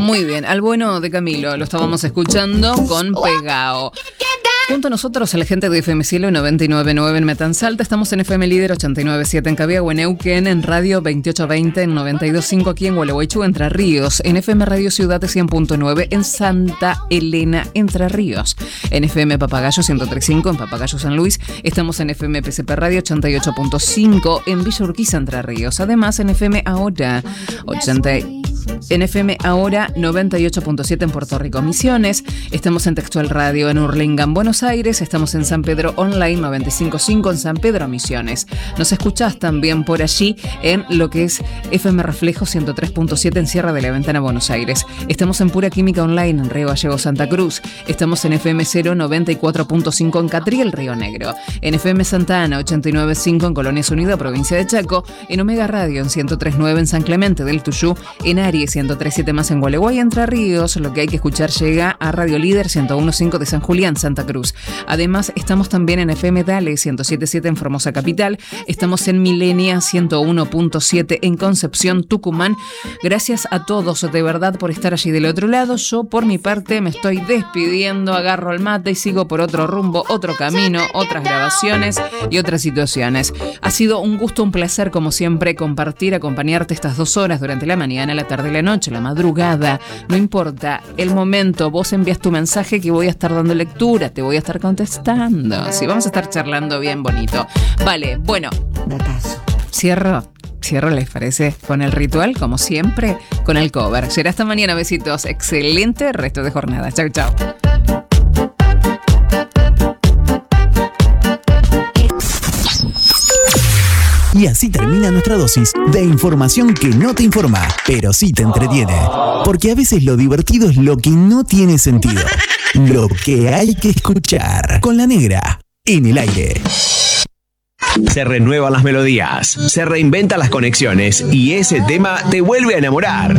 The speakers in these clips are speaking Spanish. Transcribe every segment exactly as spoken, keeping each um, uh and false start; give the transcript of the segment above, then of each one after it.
Muy bien, al bueno de Camilo lo estábamos escuchando con Pegao. Junto a nosotros, la gente de F M Cielo noventa y nueve punto nueve en Metansalta. Estamos en F M Líder ochenta y nueve punto siete en Cabiagüe, en Neuquén, en Radio veintiocho veinte, en noventa y dos punto cinco aquí en Gualeguaychú, Entre Ríos, en F M Radio Ciudad cien punto nueve en Santa Elena, Entre Ríos, en F M Papagayo ciento tres punto cinco en Papagayo San Luis. Estamos en F M P C P Radio ochenta y ocho punto cinco en Villa Urquiza, Entre Ríos. Además, en F M Ahora ochenta en F M Ahora noventa y ocho punto siete en Puerto Rico, Misiones. Estamos en Textual Radio en Hurlingham, Buenos Aires. Estamos en San Pedro Online noventa y cinco punto cinco en San Pedro, Misiones. Nos escuchás también por allí en lo que es F M Reflejo ciento tres punto siete en Sierra de la Ventana, Buenos Aires. Estamos en Pura Química Online en Río Gallegos, Santa Cruz. Estamos en F M Cero noventa y cuatro punto cinco en Catriel, Río Negro. En F M Santa Ana ochenta y nueve punto cinco en Colonias Unidas, provincia de Chaco. En Omega Radio en ciento tres punto nueve en San Clemente del Tuyú. En Aries ciento tres punto siete más en Gualeguay, Entre Ríos. Lo que hay que escuchar llega a Radio Líder ciento uno punto cinco de San Julián, Santa Cruz. Además, estamos también en F M Dale ciento siete punto siete en Formosa Capital. Estamos en Milenia ciento uno punto siete en Concepción, Tucumán. Gracias a todos de verdad por estar allí del otro lado. Yo por mi parte me estoy despidiendo, agarro el mate y sigo por otro rumbo, otro camino, otras grabaciones y otras situaciones. Ha sido un gusto, un placer como siempre compartir, acompañarte estas dos horas durante la mañana, la tarde, la noche, la madrugada. No importa el momento, vos envías tu mensaje que voy a estar dando lectura, te voy a estar contestando. Sí, vamos a estar charlando bien bonito. Vale, bueno. Datazo. Cierro. Cierro, ¿les parece? Con el ritual, como siempre, con el cover. Será hasta mañana, besitos. Excelente resto de jornada. Chau, chau. Y así termina nuestra dosis de información que no te informa, pero sí te entretiene. Porque a veces lo divertido es lo que no tiene sentido. Lo que hay que escuchar. Con La Negra, en el aire. Se renuevan las melodías, se reinventan las conexiones y ese tema te vuelve a enamorar.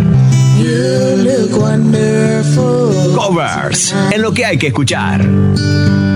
Covers, en lo que hay que escuchar.